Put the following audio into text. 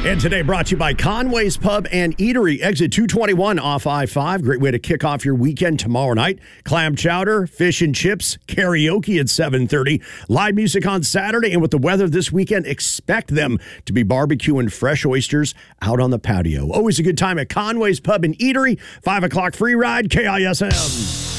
And today brought to you by Conway's Pub and Eatery, exit 221 off I-5. Great way to kick off your weekend tomorrow night. Clam chowder, fish and chips, karaoke at 7:30. Live music on Saturday, and with the weather this weekend, expect them to be barbecuing fresh oysters out on the patio. Always a good time at Conway's Pub and Eatery. 5 o'clock free ride, KISM.